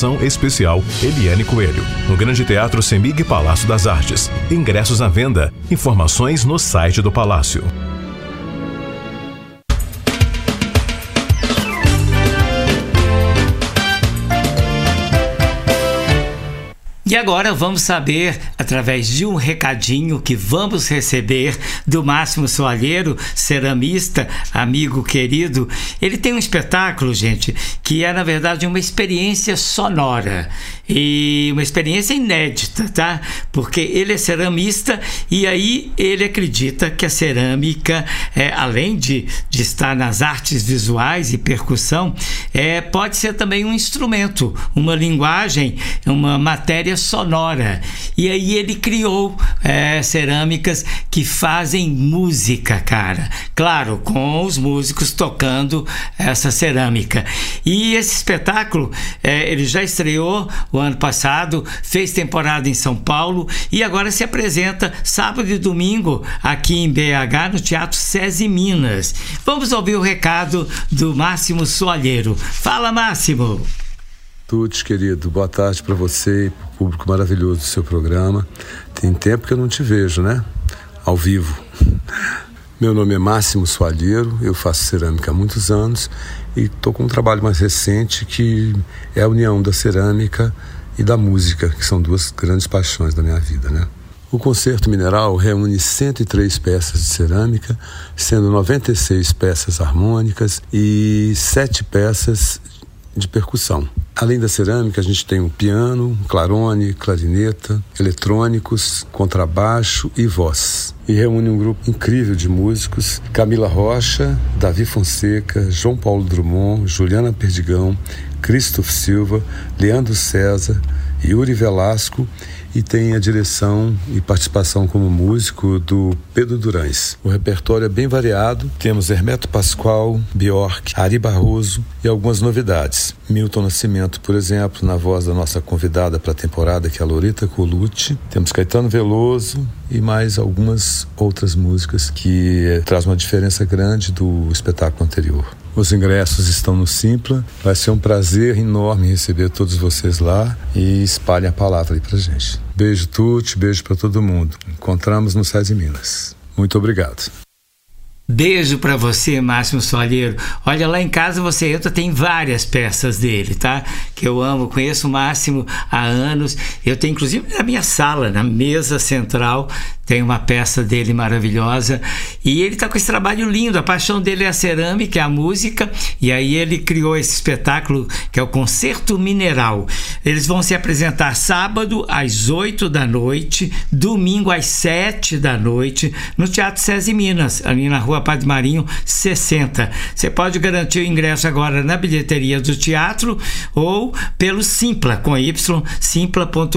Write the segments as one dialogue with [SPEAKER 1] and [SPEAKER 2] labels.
[SPEAKER 1] Apresentação especial Eliane Coelho, no Grande Teatro Semig Palácio das Artes. Ingressos à venda. Informações no site do Palácio.
[SPEAKER 2] E agora vamos saber, através de um recadinho que vamos receber do Máximo Soalheiro, ceramista, amigo querido. Ele tem um espetáculo, gente, que é, na verdade, uma experiência sonora. E uma experiência inédita, tá? Porque ele é ceramista e aí ele acredita que a cerâmica, além de estar nas artes visuais e percussão, pode ser também um instrumento, uma linguagem, uma matéria sonora. E aí ele criou cerâmicas que fazem música, cara. Claro, com os músicos tocando essa cerâmica. E esse espetáculo, ele já estreou o ano passado, fez temporada em São Paulo e agora se apresenta sábado e domingo aqui em BH, no Teatro SESI Minas. Vamos ouvir o recado do Máximo Soalheiro. Fala, Máximo!
[SPEAKER 3] Tuti, querido, boa tarde para você e para o público maravilhoso do seu programa. Tem tempo que eu não te vejo, né? Ao vivo. Meu nome é Máximo Soalheiro, eu faço cerâmica há muitos anos e estou com um trabalho mais recente que é a união da cerâmica e da música, que são duas grandes paixões da minha vida, né? O Concerto Mineral reúne 103 peças de cerâmica, sendo 96 peças harmônicas e 7 peças de percussão. Além da cerâmica, a gente tem o piano, clarone, clarineta, eletrônicos, contrabaixo e voz. E reúne um grupo incrível de músicos: Camila Rocha, Davi Fonseca, João Paulo Drummond, Juliana Perdigão, Christoph Silva, Leandro César, Yuri Velasco, e tem a direção e participação como músico do Pedro Durães. O repertório é bem variado, temos Hermeto Pascoal, Bjork, Ari Barroso e algumas novidades. Milton Nascimento, por exemplo, na voz da nossa convidada para a temporada, que é a Loreta Colucci. Temos Caetano Veloso e mais algumas outras músicas que trazem uma diferença grande do espetáculo anterior. Os ingressos estão no Simpla. Vai ser um prazer enorme receber todos vocês lá e espalhem a palavra aí pra gente. Beijo, Tuti, beijo pra todo mundo. Encontramos no SESI Minas. Muito obrigado.
[SPEAKER 2] Beijo pra você, Máximo Soalheiro. Olha, lá em casa você entra, tem várias peças dele, tá? Que eu amo, conheço o Máximo há anos. Eu tenho, inclusive, na minha sala, na mesa central, tem uma peça dele maravilhosa. E ele tá com esse trabalho lindo. A paixão dele é a cerâmica, é a música. E aí ele criou esse espetáculo que é o Concerto Mineral. Eles vão se apresentar sábado às 8 da noite, domingo às 7 da noite, no Teatro SESI Minas, ali na Rua Padre Marinho 60. Você pode garantir o ingresso agora na bilheteria do teatro ou pelo Simpla, com Y, simpla.com.br.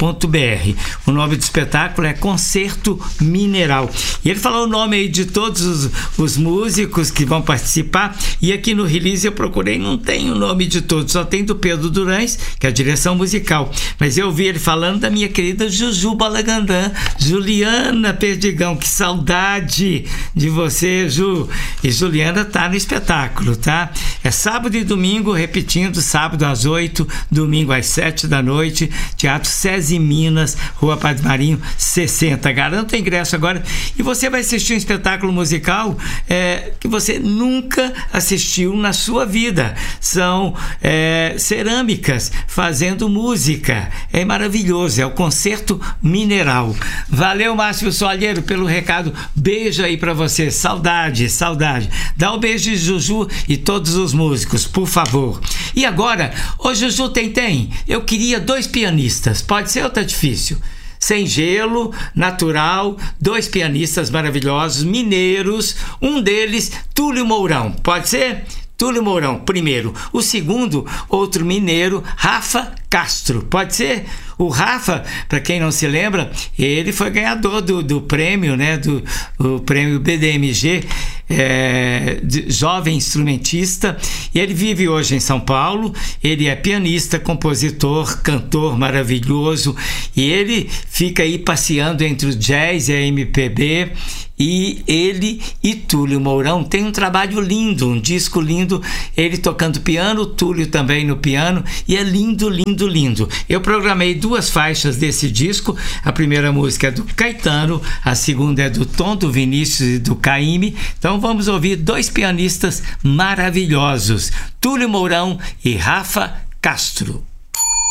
[SPEAKER 2] O nome do espetáculo é Concerto Mineral. E ele falou o nome aí de todos os músicos que vão participar, e aqui no release eu procurei, não tem o nome de todos, só tem do Pedro Durães, que é a direção musical, mas eu vi ele falando da minha querida Juju Balagandã, Juliana Perdigão. Que saudade de você, Ju. E Juliana tá no espetáculo, tá? É sábado e domingo, repetindo, sábado às 8, domingo às 7 da noite, Teatro SESI Minas, Rua Padre Marinho 60. Garanta ingresso agora e você vai assistir um espetáculo musical que você nunca assistiu na sua vida. São cerâmicas fazendo música. É maravilhoso, é o Concerto Mineral. Valeu, Máximo Soalheiro, pelo recado. Beijo aí pra você. Saudade, saudade. Dá um beijo de Juju e todos os músicos, por favor. E agora, ô Juju, tem? Eu queria 2 pianistas. Pode ser ou tá difícil? Sem gelo, natural, 2 pianistas maravilhosos, mineiros, um deles, Túlio Mourão. Pode ser? Túlio Mourão, primeiro. O segundo, outro mineiro, Rafa Castro. Pode ser? O Rafa, para quem não se lembra, ele foi ganhador do prêmio, né? Do prêmio BDMG. jovem instrumentista, e ele vive hoje em São Paulo. Ele é pianista, compositor, cantor maravilhoso, e ele fica aí passeando entre o jazz e a MPB. E ele e Túlio Mourão tem um trabalho lindo, um disco lindo, ele tocando piano, Túlio também no piano, e é lindo, lindo, lindo. Eu programei 2 faixas desse disco. A primeira música é do Caetano, a segunda é do Tom, do Vinícius e do Caymmi. Então vamos ouvir 2 pianistas maravilhosos, Túlio Mourão e Rafa Castro.